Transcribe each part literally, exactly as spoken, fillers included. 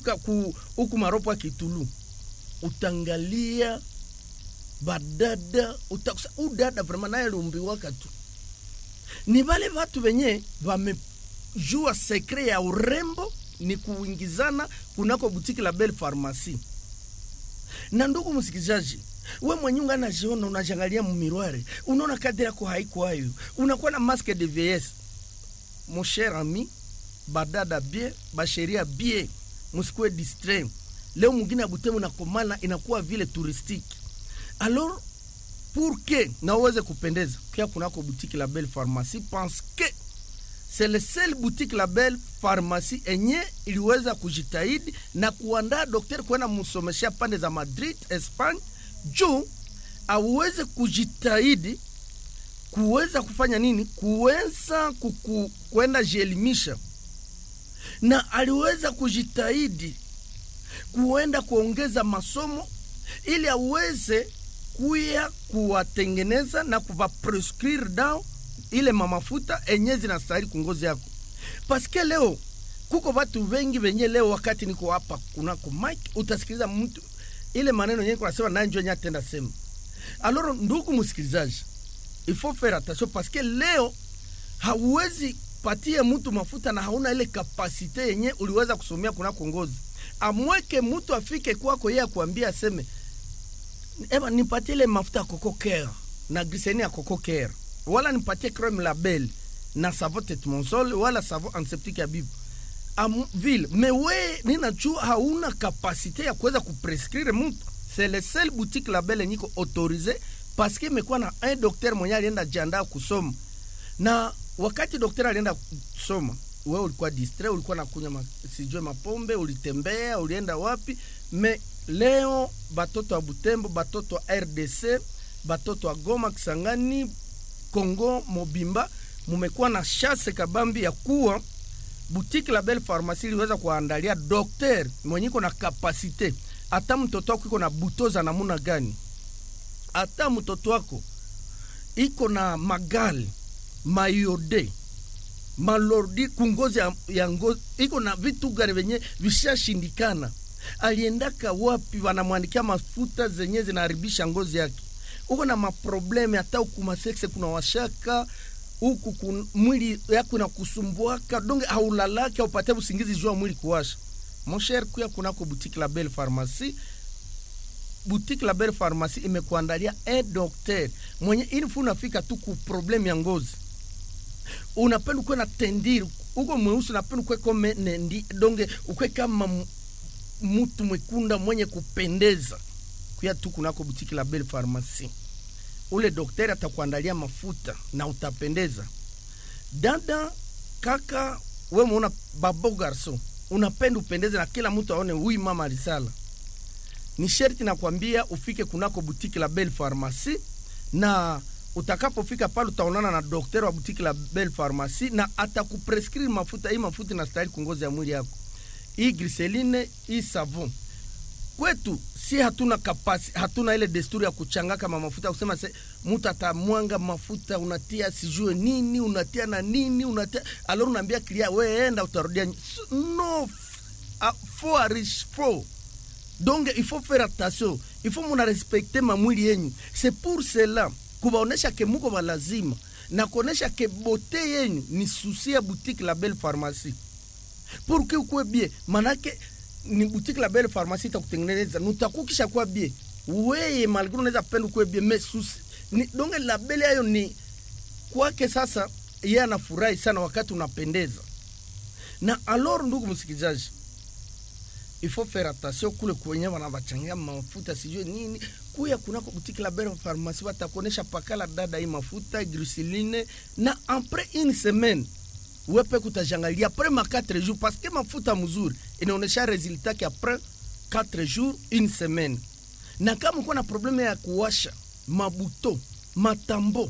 ukishuka ku huku Maropo ya Kitulu utangalia badada utakusa udada vraiment naye lumbiwa katu. Ni wale watu wenye wamejua secret ya urembo ni kuingizana kunako boutique la Belle Pharmacie. Na ndugu msikizaji, we mwenye unajiona unajangalia mumiroire, unaona kadri yako haiko hayo, unakuwa na masque de vieillesse. Mon cher ami, badada bien, basheria bien, musikwe distrait. Leo mwingine ya Butembo na komala inakuwa vile touristique. Alors, pour que na uweze kupendeza, kia kunako boutique la Belle Pharmacie, pense que c'est le seul boutique la Belle Pharmacie enye iliweza kujitahidi na kuandaa daktari kwenda msomeshia pande za Madrid, Espagne, juu aweze kujitahidi kuweza kufanya nini? Kuweza kuku, kwenda jielimisha. Na aliweza kujitahidi kuenda kuongeza masomo ili aweze kuya kuwatengeneza na kuva prescrire dawa ile mamafuta enye zinastahili kungozi yako. Paske leo kuko watu wengi wenye leo wakati niko hapa kunako mic utasikiliza mtu ile maneno yenye kunasema na njoo nya tenda sema. Alors ndugu msikilizaji, il faut faire attention paske leo hauwezi patia mtu mafuta na hauna ile kapasite yenye uliweza kusomea kunako ngozi. Amweke mtu afike kwako yeye kuambia aseme eba nipatie ile mafuta Coco Care na glycérine ya Coco Care, wala nipatie crème label na savon Tetmonsol wala savon antiseptique ya Bibo am ville. Mais we ninajua hauna kapasite ya kuweza kuprescrire mtu. C'est le seul boutique label niko autorisé parce que mekuwa na un docteur mwenye alienda jiandaa kusoma. Na wakati docteur alienda kusoma, wewe ulikuwa distrait, ulikuwa nakunywa ma, sijue mapombe, ulitembea, ulienda wapi? Me leo batoto wa Butembo, batoto wa R D C, batoto wa Goma, Kisangani, Kongo, Mobimba, mumekuwa na chance kabambi ya kuwa boutique la Belle Pharmacie iliweza kuandalia docteur mwenye iko na kapasite. Hata mtoto wako iko na butoza namuna gani, hata mtoto wako iko na magali, mayode, malordi kungozi ya, ya ngozi, iko na vitu gani venye vishashindikana, aliendaka wapi wanamwandikia mafuta zenye zinaharibisha ngozi yake. Uko na maprobleme hata ukuma sexe kuna washaka, huku kun, mwili yako na kusumbuaka, donge haulalaki au upate usingizi jua mwili kuwasha. Mon cher, kuya kunako boutique la Belle Pharmacie. Boutique la Belle Pharmacie imekuandalia un docteur mwenye ili unafika tu ku problem ya ngozi. Unapenda kuwa na tendiri, uko mweusi unapenda kuwa kama nendi, donge ukwe kama mtu mwekunda mwenye kupendeza. Kuya tu kunako boutique la Belle Pharmacie. Ule daktari atakuandalia mafuta na utapendeza. Dada, kaka, wewe unaona babo garso, unapenda upendeze na kila mtu aone huyu mama alisala. Ni sherti nakwambia ufike kunako boutique la Belle Pharmacie, na utakapofika pale utaonana na daktari wa boutique la Belle Pharmacie na atakuprescrire mafuta. Hii mafuta inastahili kungozi ya mwili yako. Hii glycérine, hii savon. Kwetu si hatuna kapasi, hatuna ile desturi ya kuchanga kama mafuta kusema se mtu atamwanga mafuta unatia sijue nini, unatia na nini, unatia alors unaambia kilia wewe enda utarudia. No, faut arish faut. Donc il faut faire attention, il faut muna respecter mamwili yenyu. C'est pour cela kubaonesha ke muko balazima na kuonesha ke bote yenyu ni souci ya boutique la Belle Pharmacie. Pour que ukwe bien, manake ni boutique la Belle Pharmacie itakutengeneza nutakukisha kwa bien. Wewe malgré unaweza penda kwa bien mais souci ni donc la Belle ayo ni kwake sasa yeye anafurahi sana wakati unapendeza. Na alors ndugu msikilizaji, il faut faire attention kule kwenye wanavachangia mafuta sijue nini. Kuya kunako boutique la Belle Pharmacie watakuonesha pakala dada hii mafuta glycérine, na après une semaine wepe kutajangalia après ma quatre jours parce que mafuta mzuri inaonesha resultat ki après quatre jours une semaine. Na kama uko na problème ya kuwasha mabuto, matambo,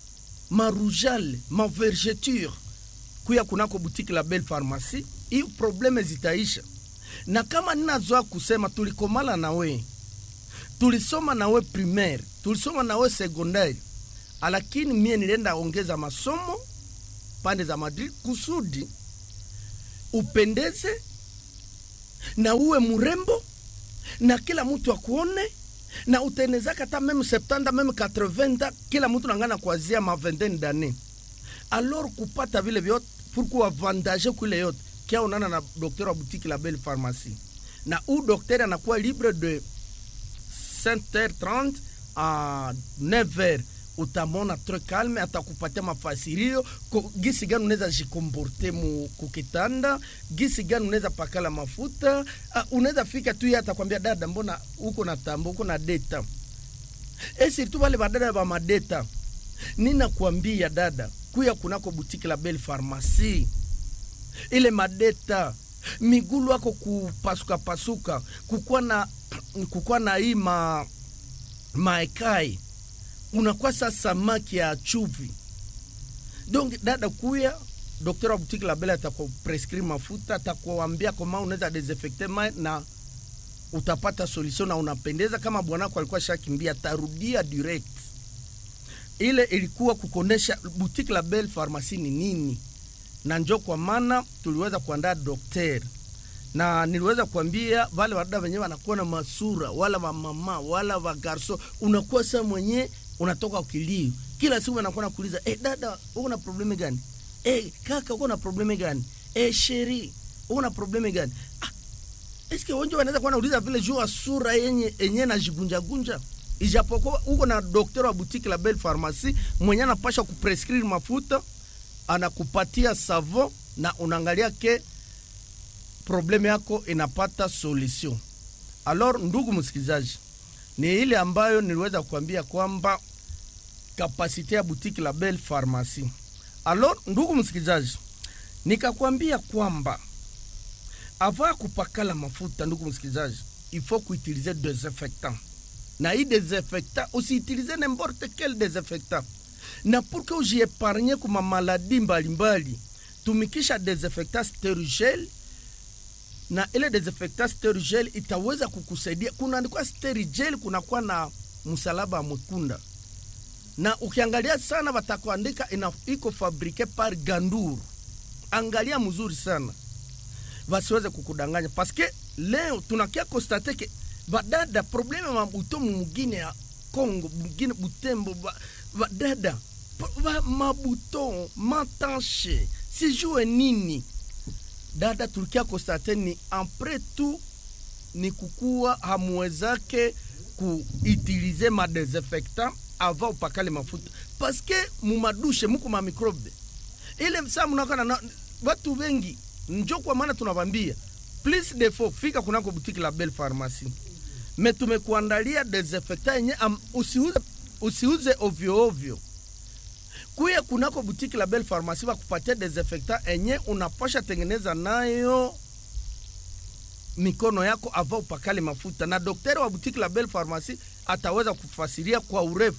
marujale, mavergeture, kuya kunako boutique la Belle Pharmacie, hiyo problème zitaisha. Na kama ninazoa kusema tulikomala na we, tulisoma na we primaire, tulisoma na we secondaire, lakini mie nilienda ongeza masomo pande za Madrid kusudi upendeze na uwe murembo na kila mtu akuone na uteneza kata meme septanta meme quatre-vingts kila mtu nangana kuanzia ma vingtaine d'années. Alors kupata vile vyote pourquoi avantage kule yote kia unana na docteur wa boutique la Belle Pharmacie. Na u docteur anakuwa libre de cinq heures trente à neuf heures. Utamona très calme, atakupatia mafasirio gisi gani unaweza jikomporte mu kukitanda, gisi gani unaweza pakala mafuta. Uh, unaweza fika tu hata kwambia dada mbona uko na tambo uko na data. Et surtout wale badada ba madeta. Nina kuambia dada kuya kunako boutique la Belle Pharmacie. Ile madeta migulu wako kupasuka pasuka, kukua na kukua na hii ma maekai. Unakuwa sasa samaki ya chuvi. Donc dada kuya docteur wa boutique la Belle ataku prescrire mafuta, atakuambia kama unaweza desinfecter mai na utapata solution na unapendeza. Kama bwanako alikuwa shakimbia tarudia direct. Ile ilikuwa kukonesha boutique la Belle Pharmacie ni nini. Na njoo kwa maana tuliweza kuandaa docteur. Na niliweza kuambia wale wadada wenyewe wanakuwa na masura, wala wa mama, wala wa garso, unakuwa sasa mwenye unatoka ukilio. Kila siku anakuwa nakuuliza, "Eh dada, uko na problemi gani? Eh kaka, uko na problemi gani? Eh sheri, uko na problemi gani?" Ah, eske wonjo wanaweza kuwa nauliza vile juu sura yenye yenye na jigunja gunja. Ijapokuwa uko na docteur wa boutique la Belle Pharmacie mwenye anapasha kuprescrire mafuta, anakupatia savon na unaangalia ke probleme yako inapata solution. Alors ndugu msikilizaji, ni ile ambayo niliweza kuambia kwamba kapasite ya boutique la Belle Pharmacie. Alors ndugu msikilizaji, nikakwambia kwamba avant kupakala mafuta ndugu msikilizaji, il faut utiliser désinfectant. Na hii désinfectant aussi utiliser n'importe quel désinfectant. Na pour que uji épargne kuma maladie mbalimbali, tumikisha désinfectant sterigel. Na ile desinfectant sterigel itaweza kukusaidia. Kuna andikwa sterigel kuna kwa na msalaba mwekundu. Na ukiangalia sana watakuandika ina iko fabriqué par Gandour. Angalia mzuri sana. Wasiweze kukudanganya parce que leo tunakia constater que badada problème mabuto mwingine ya Kongo, mwingine Butembo badada mabuto matanche sijue nini. Dada tulikia konstate ni après tout ni kukua hamwezake kuutilize ma désinfectant avant upakale mafuta parce que mumadushe muko ma microbe ile msa mnakana na watu wengi. Njoo kwa maana tunawambia please defo fika kunako boutique la Belle Pharmacie, mais tumekuandalia désinfectant yenye usiuze usiuze ovyo ovyo. Kuya kunako boutique la Belle Pharmacie wa kupatia desinfectant enye unapasha tengeneza nayo mikono yako avant upakale mafuta. Na daktari wa boutique la Belle Pharmacie ataweza kufasiria kwa urefu.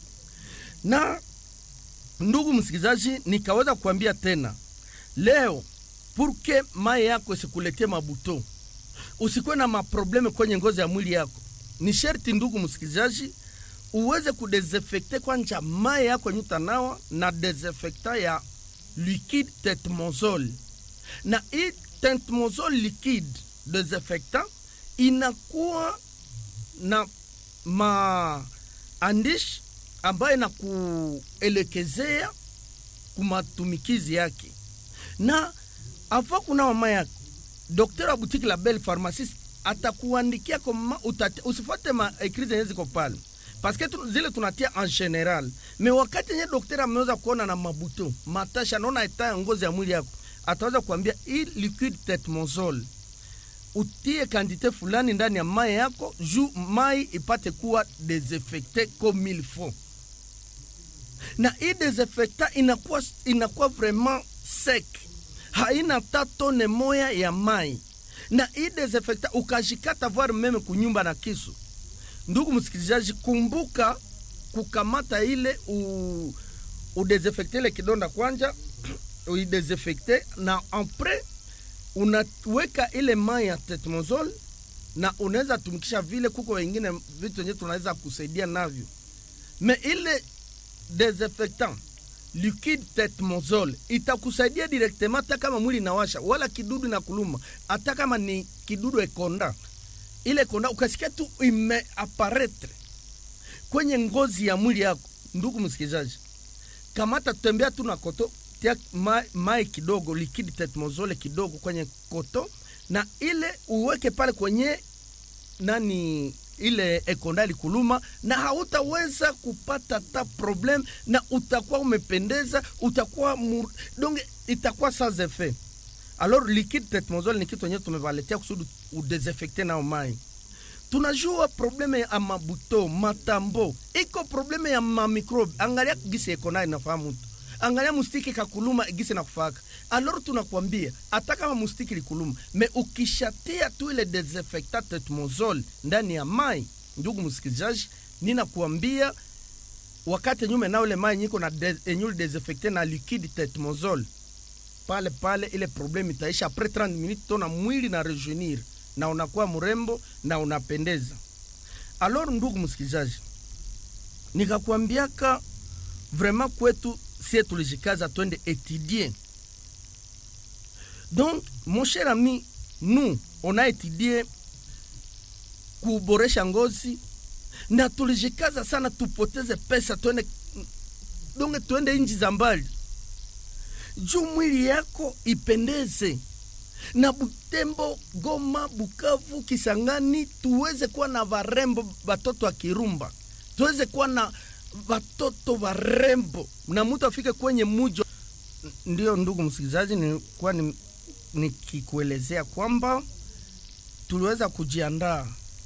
Na ndugu msikilizaji, nikaweza kuambia tena leo pour que mai yako isikuletee mabuto, usikuwe na maprobleme kwenye ngozi ya mwili yako, ni sherti ndugu msikilizaji uweze kudesinfecter kwanza mai yako nyuta nawa na desinfectant ya liquide tetmozole. Na hii tetmozole liquide desinfectant inakuwa na maandishi ambayo na kuelekezea kumatumikizi yake. Na afa kuna mai yako, daktari wa boutique la Belle Pharmacie atakuandikia kama usifuate ma écrits zenye ziko pale parce que tu, zile tunatia en général. Mais wakati nye daktari ameweza kuona na mabuto matasha naona ita ngozi ya mwili yako, ataweza kuambia hii liquide tetmozole utie quantité fulani ndani ya mai yako juu mai ipate kuwa désinfecté comme il faut. Na hii désinfectant inakuwa inakuwa vraiment sec, haina tatone moya ya mai. Na hii désinfectant ukajikata voir meme kunyumba na kisu, ndugu msikilizaji, kumbuka kukamata ile u udesinfecte ile kidonda kwanja uidesinfecte na après unaweka ile mai ya tetmozole na unaweza tumikisha vile. Kuko wengine vitu wenye tunaweza kusaidia navyo, me ile desinfectant liquide tetmozole itakusaidia directement hata kama mwili inawasha wala kidudu na kuluma, hata kama ni kidudu ekonda. Ile konda ukasikia tu ime apparaître kwenye ngozi ya mwili yako, ndugu msikilizaji, kamata tembea tu na koto, tia mai, mai kidogo, liquide tetmozole kidogo kwenye koto, na ile uweke pale kwenye nani ile ekondali kuluma, na hautaweza kupata ta problem, na utakuwa umependeza, utakuwa mur... donc itakuwa sans effet. Alors liquide tetmozole ni kitu yenyewe tumevaletea kusudi udesinfecte na mai. Tunajua probleme ya mabuto, matambo, iko probleme ya ma microbe. Angalia gisi ekondali inafahamu tu. Angalia mustiki kakuluma gisi na kufaka. Alors tunakwambia hata kama mustiki likuluma, me ukishatia tu ile desinfectant tetmozole ndani ya mai, ndugu msikilizaji, ninakuambia wakati nyume na ule mai niko na enyul desinfectant na liquide tetmozole, pale pale ile problemi itaisha. Après trente minutes tona mwili na rejeunir na unakuwa mrembo na unapendeza. Alors ndugu msikilizaji, nikakwambiaka vraiment kwetu si tulijikaza twende étudier. Donc mon cher ami, nous on a étudié kuboresha ngozi, na tulijikaza sana tupoteze pesa twende, donc twende inji za mbali juu mwili yako ipendeze. Na Butembo, Goma, Bukavu, Kisangani tuweze kuwa na varembo batoto wa Kirumba, tuweze kuwa na watoto warembo na mtu afike kwenye mujo. Ndio ndugu msikilizaji, ni kwa ni nikikuelezea kwamba tuliweza kujiandaa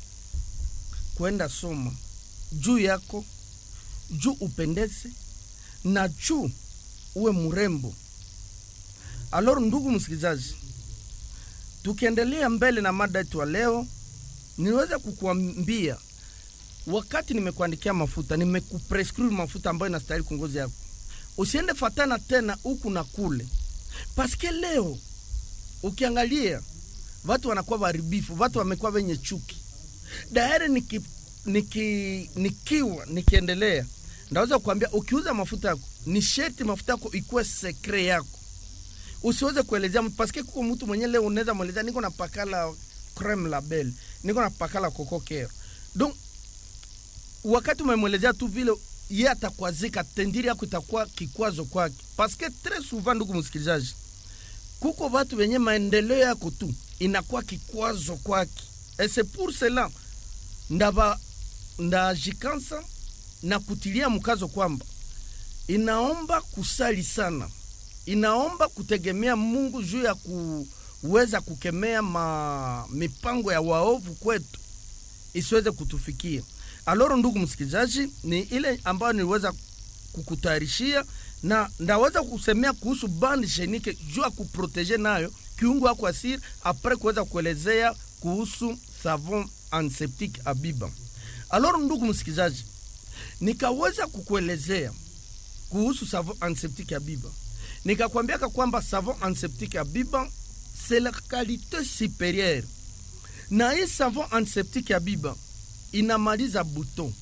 kwenda soma juu yako, juu upendeze na juu uwe mrembo. Alors ndugu msikilizaji, tukiendelea mbele na mada yetu leo, niweza kukuambia wakati nimekuandikia mafuta, nimekuprescribe mafuta ambayo inastahili kwa ngozi yako, usiende fatana tena huku na kule. Paske leo ukiangalia watu wanakuwa waribifu, watu wamekuwa wenye chuki. Daire niki, niki, nikiwa nikiendelea ndaweza kukuambia ukiuza mafuta yako ni sherti mafuta yako ikuwe secret yako, usiweze kuelezea mtu. Paske kuko mtu mwenye leo unaweza mwelezea niko na pakala creme label, niko na pakala coco care. Donc wakati umemwelezea tu vile, yeye atakwazika, tendiri yako itakuwa kikwazo kwake. Paske très souvent ndugu msikilizaji, kuko watu wenye maendeleo yako tu inakuwa kikwazo kwake. Et c'est pour cela ndaba ndajikansa na kutilia mkazo kwamba inaomba kusali sana, inaomba kutegemea Mungu juu ya kuweza kukemea ma mipango ya waovu kwetu isiweze kutufikia. Alors ndugu msikilizaji, ni ile ambayo niliweza kukutayarishia, na ndaweza kusemea kuhusu bande chenique juu ya kuproteger nayo kiungo yako asiri, après kuweza kuelezea kuhusu savon antiseptique Abiba. Alors ndugu msikilizaji, nikaweza kukuelezea kuhusu savon antiseptique Abiba. Nikakwambia kwamba savon antiseptique Abiba c'est la qualité supérieure. Na hii savon antiseptique Abiba inamaliza buton,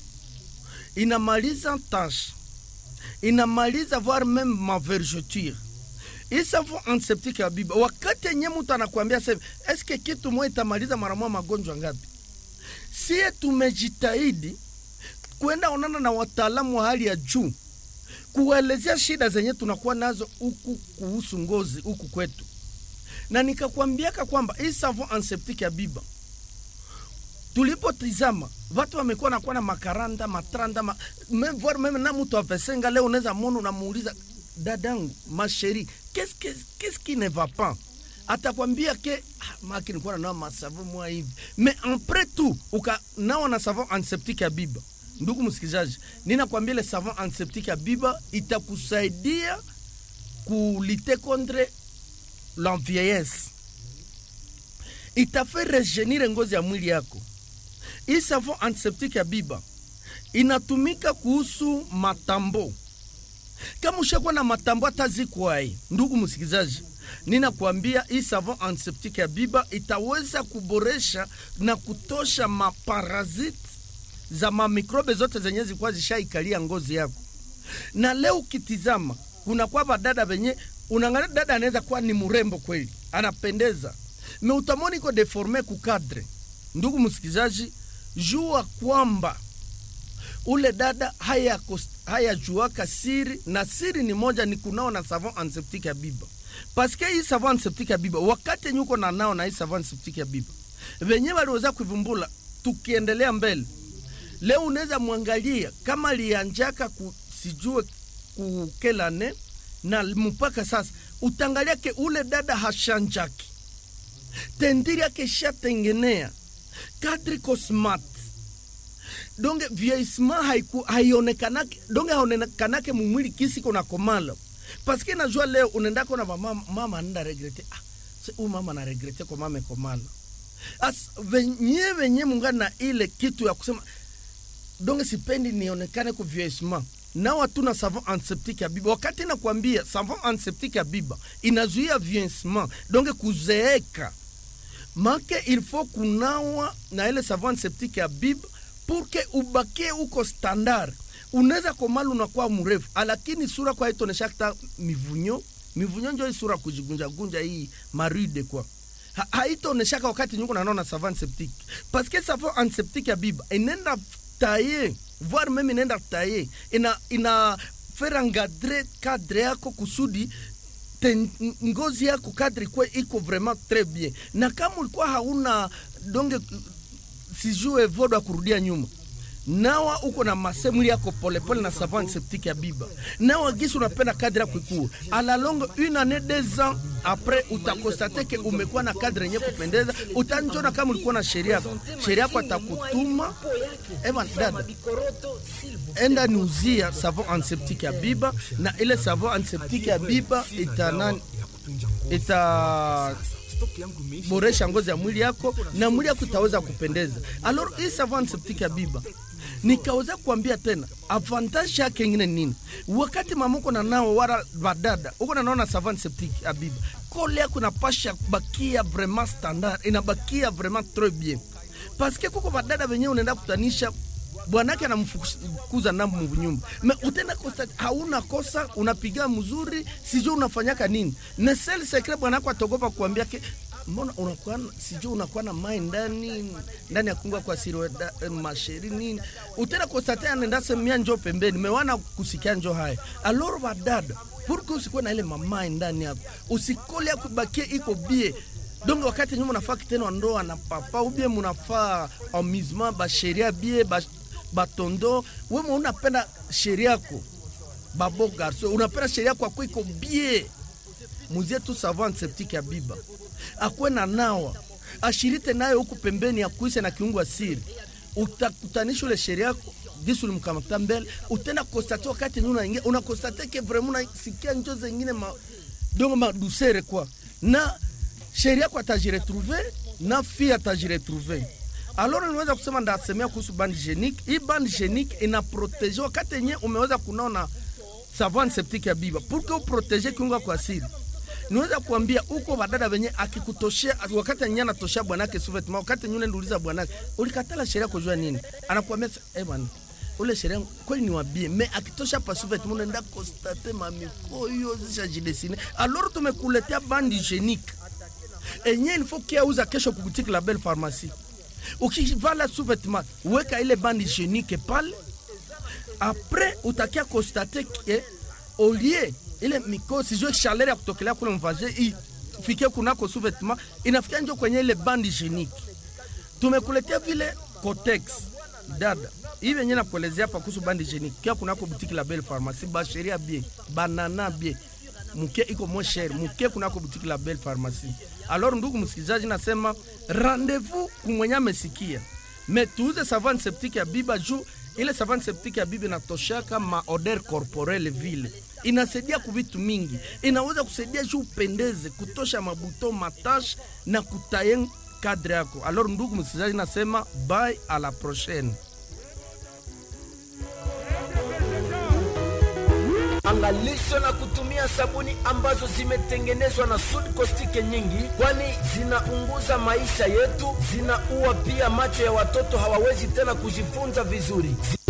inamaliza tache, inamaliza voire même ma vergeture. Hii savon antiseptique Abiba, wakati nye mtu anakuambia sasa, eske kitu moja itamaliza mara moja magonjwa ngapi? Sie tumejitahidi kwenda onana na wataalamu wa hali ya juu kuelezea shida zenye tunakuwa nazo huku kuhusu ngozi huku kwetu. Na nikakwambiaka kwamba hii savon antiseptique Abiba, tulipotizama watu wamekuwa na kuwa na makaranda, matranda, ma, même voir même na mtu apesenga leo unaweza muone unamuuliza, dadangu, ma chérie, qu'est-ce que qu'est-ce qui ne va pas? Atakwambia ke ah, maki nilikuwa na ma savon moi hivi. Mais après tout, uka nao na savon antiseptique Abiba. Ndugu msikilizaji, ninakwambia le savon antiseptique Abiba itakusaidia kulite contre la vieillesse. Itafe rejeunir ngozi ya mwili yako. Hii savon antiseptique Abiba inatumika kuhusu matambo. Kama ushakuwa na matambo atazikwai, ndugu msikilizaji, ninakuambia hii savon antiseptique Abiba itaweza kuboresha na kutosha maparasite za ma microbe zote zenye zilikuwa zishaikalia ngozi yako. Na leo ukitizama kuna kwa badada wenye unaangalia dada anaweza kuwa ni mrembo kweli, anapendeza. Me utamoni ko deforme ku cadre. Ndugu msikizaji, jua kwamba ule dada haya haya juaka siri, na siri ni moja, ni kunao na savon antiseptique ya biba. Parce que hii savon antiseptique ya biba wakati nyuko na nao na hii savon antiseptique ya biba, wenye waliweza kuivumbula. Tukiendelea mbele leo unaweza muangalia kama lianjaka kusijue kukelane na mpaka sasa utangalia ke ule dada hashanjaki, tendiri yake shatengenea kadri kosmat. Donge vieillissement haiku haionekanake, donge haonekanake mumwili kisi kuna komala. Parce que najua leo unaenda kwa mama mama anda regrete, ah se u mama na regrete kwa mama komala. As venye venye mungana na ile kitu ya kusema donge sipendi nionekane kwa vieillissement. Na watu na savon antiseptique ya biba, wakati na kuambia savon antiseptique ya biba inazuia vieillissement, donge kuzeeka. Make il faut kunawa na ile savon antiseptique ya biba pour que ubakie uko standard. Unaweza komala unakuwa mrefu, lakini sura kwa ito neshakta mivunyo. Mivunyo ndio sura kujigunja gunja hii maride kwa. Ha, haito neshaka wakati nyuko na naona savon antiseptique. Parce que savon antiseptique ya biba inenda tailler, voire même inenda tailler, ina ina faire engadrer cadre yako kusudi ten, ngozi yako kadri kwa iko vraiment très bien. Na kama ulikuwa hauna donge sijue vodo kurudia nyuma, nawa uko na masemuli yako pole pole na savon antiseptique ya biba, nawa gisu unapenda kadri yako ikue à la longue, une année deux ans après utakostate ke umekuwa na kadri yenye kupendeza. Utanjona kama ulikuwa na sheria yako, sheria yako atakutuma ema dada enda niuzia savon antiseptique ya biba, na ile savon antiseptique ya biba ita ita boresha ngozi ya mwili yako na mwili yako itaweza kupendeza. Alors hii savon antiseptique ya biba nikaweza kuambia tena avantage yake nyingine nini. Wakati mamako na nao wala badada uko na naona savon antiseptique ya biba, kole yako napasha bakia vraiment standard, inabakia vraiment très bien. Parce que kuko badada wenyewe unaenda kutanisha bwanake anamfukuza nambu mnyumba, me utenda kosa hauna kosa, unapiga mzuri, sijui unafanyaka nini. Na sel secret bwanako atogopa kuambia ke mbona unakuwa sijui unakuwa na mai ndani ndani ya kungwa kwa siri eh, masheri nini. Utenda kosa tena nenda semia njoo pembeni, mewana kusikia njoo haya. Alors badada pour que usikuwe na ile mama ndani yako, usikole ya kubakie iko bie. Donc wakati nyuma unafaa kitendo ndoa na papa ou bien munafaa amusement ba sheria bie ba batondo, wewe unapenda sheria yako babo garso, unapenda sheria yako kwa iko bie. Muzie tu savon antiseptique ya biba akwe na nawa ashirite nayo huko pembeni ya kuise na kiungo asiri, utakutanisha ile sheria yako gisu mkamata mbele. Utenda constate wakati nyuna ingia una constate que vraiment unasikia njoo zingine ma dongo ma douceur kwa, na sheria yako atajiretrouver na fille atajiretrouver. Alors unaweza kusema ndasemea kuhusu bande hygiénique. Hii bande hygiénique ina protéger wakati yenyewe umeweza kunaona savon antiseptique ya biba pour que uprotéger kiungo kwa asili. Niweza kuambia uko badada wenye akikutoshea wakati nyana tosha bwanake suvêtement, wakati nyune nduliza bwanake ulikatala sheria kujua nini, anakuambia eh bwana ule sheria kweli ni wabie, mais akitosha pa suvêtement unaenda constater mamikoyo zishajidesine. Alors tumekuletea bande hygiénique enye il faut qu'il uza kesho kubutika la Belle Pharmacie. Ukivala sous-vêtement weka ile bande hygiénique pale, après utakia constater que au lieu ile mikosi jo chaleur ya kutokelea kule mvaje ifike kunako sous-vêtement inafikia njo kwenye ile bande hygiénique. Tumekuletea vile Cotex dada hivi yenyewe nakuelezea hapa kuhusu bande hygiénique kia kunako boutique la Belle Pharmacie, ba sheria bien, banana bien, mke iko moins cher, mke kunako boutique la Belle Pharmacie. Alors ndugu msikilizaji, nasema rendez-vous kumwenya mesikia, mais tuuze savon antiseptique ya biba juu ile savon antiseptique ya biba inatosha kama odeur corporelle vile, inasaidia kwa vitu mingi, inaweza kusaidia juu upendeze, kutosha mabuto matache na kutayen kadri yako. Alors ndugu msikilizaji, nasema bye, à la prochaine. Angalisho na kutumia sabuni ambazo zimetengenezwa na sodi kostike nyingi, kwani zinapunguza maisha yetu, zinaua pia macho ya watoto, hawawezi tena kujifunza vizuri.